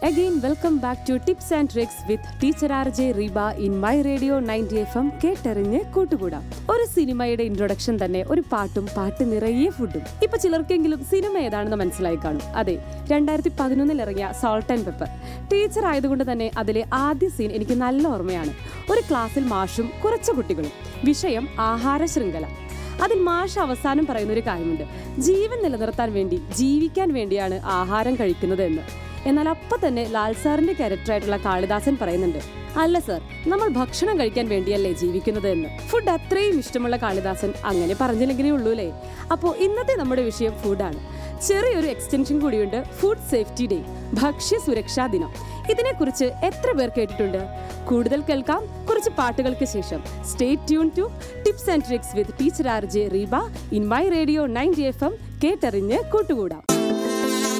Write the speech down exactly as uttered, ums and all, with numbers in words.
Again, welcome back to Tips and Tricks with Teacher R J Reba in My Radio ninety F M. കേട്ടറിഞ്ഞ് കൂട്ടുകൂടാം. ഒരു സിനിമയുടെ introduction തന്നെ ഒരു പാട്ടും പാട്ട് നിറയെ ഫുഡും. ഇപ്പൊ ചിലർക്കെങ്കിലും സിനിമ ഏതാണെന്ന് മനസ്സിലായി കാണും. അതെ, രണ്ടായിരത്തി പതിനൊന്നിൽ ഇറങ്ങിയ സോൾട്ട് ആൻഡ് പെപ്പർ. ടീച്ചർ ആയതുകൊണ്ട് തന്നെ അതിലെ ആദ്യ സീൻ എനിക്ക് നല്ല ഓർമ്മയാണ്. ഒരു ക്ലാസ്സിൽ മാഷും കുറച്ച് കുട്ടികളും. വിഷയം ആഹാര ശൃംഖല. അതിൽ മാഷ് അവസാനം പറയുന്ന ഒരു കാര്യമുണ്ട്: ജീവൻ നിലനിർത്താൻ വേണ്ടി, ജീവിക്കാൻ വേണ്ടിയാണ് ആഹാരം കഴിക്കുന്നത് എന്ന്. എന്നാൽ അപ്പം തന്നെ ലാൽ സാറിന്റെ ക്യാരക്ടറായിട്ടുള്ള കാളിദാസൻ പറയുന്നുണ്ട്, അല്ല സർ, നമ്മൾ ഭക്ഷണം കഴിക്കാൻ വേണ്ടിയല്ലേ ജീവിക്കുന്നത് എന്ന്. ഫുഡ് അത്രയും ഇഷ്ടമുള്ള കാളിദാസൻ അങ്ങനെ പറഞ്ഞില്ലെങ്കിലേ ഉള്ളൂല്ലേ. അപ്പോൾ ഇന്നത്തെ നമ്മുടെ വിഷയം ഫുഡാണ്. ചെറിയൊരു എക്സ്റ്റൻഷൻ കൂടിയുണ്ട്, ഫുഡ് സേഫ്റ്റി ഡേ, ഭക്ഷ്യ സുരക്ഷാ ദിനം. ഇതിനെക്കുറിച്ച് എത്ര പേർ കേട്ടിട്ടുണ്ട്? കൂടുതൽ കേൾക്കാം കുറച്ച് പാട്ടുകൾക്ക് ശേഷം. Stay tune to tips and tricks with teacher R J Reeba in my radio ninety F M. കേട്ടറിഞ്ഞ് കൂട്ടുകൂടാം.